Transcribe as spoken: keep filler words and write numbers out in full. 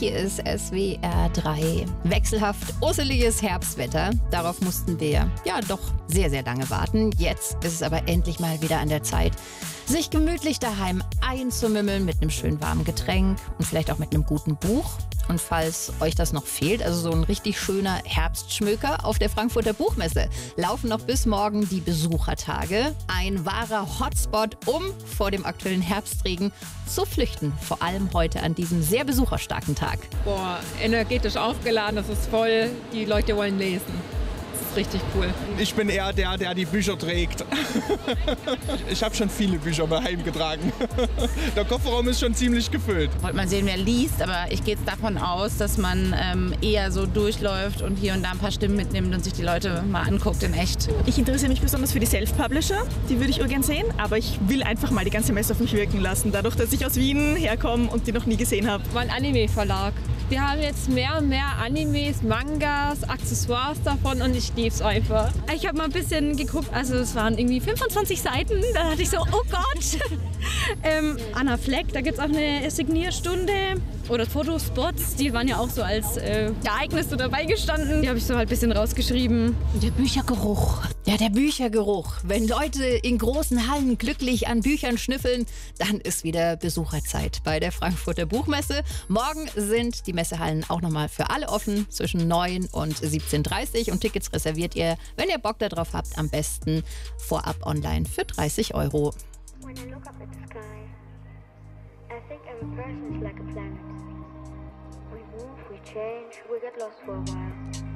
Hier ist S W R drei. Wechselhaft usseliges Herbstwetter. Darauf mussten wir ja doch sehr, sehr lange warten. Jetzt ist es aber endlich mal wieder an der Zeit, sich gemütlich daheim einzumümmeln mit einem schön warmen Getränk und vielleicht auch mit einem guten Buch. Und falls euch das noch fehlt, also so ein richtig schöner Herbstschmöker auf der Frankfurter Buchmesse, laufen noch bis morgen die Besuchertage. Ein wahrer Hotspot, um vor dem aktuellen Herbstregen zu flüchten. Vor allem heute an diesem sehr besucherstarken Tag. Boah, energetisch aufgeladen, das ist voll. Die Leute wollen lesen. Das ist richtig cool. Ich bin eher der, der die Bücher trägt. Ich habe schon viele Bücher daheim getragen. Der Kofferraum ist schon ziemlich gefüllt. Wollte mal sehen, wer liest, aber ich gehe jetzt davon aus, dass man ähm, eher so durchläuft und hier und da ein paar Stimmen mitnimmt und sich die Leute mal anguckt in echt. Ich interessiere mich besonders für die Self-Publisher, die würde ich urgern sehen, aber ich will einfach mal die ganze Messe auf mich wirken lassen, dadurch, dass ich aus Wien herkomme und die noch nie gesehen habe. War ein Anime-Verlag. Wir haben jetzt mehr und mehr Animes, Mangas, Accessoires davon und ich liebe es einfach. Ich habe mal ein bisschen geguckt, also es waren irgendwie fünfundzwanzig Seiten, da dachte ich so, oh Gott. ähm, Anna Fleck, da gibt es auch eine Signierstunde oder Fotospots, die waren ja auch so als äh, Ereignis so dabei gestanden. Die habe ich so halt ein bisschen rausgeschrieben. Der Büchergeruch. Ja, der Büchergeruch. Wenn Leute in großen Hallen glücklich an Büchern schnüffeln, dann ist wieder Besucherzeit bei der Frankfurter Buchmesse. Morgen sind die Messehallen auch nochmal für alle offen zwischen neun und siebzehn Uhr dreißig und Tickets reserviert ihr, wenn ihr Bock darauf habt, am besten vorab online für dreißig Euro. When I look up at the sky, I think every person is like a planet. We move, we change, we get lost for a while.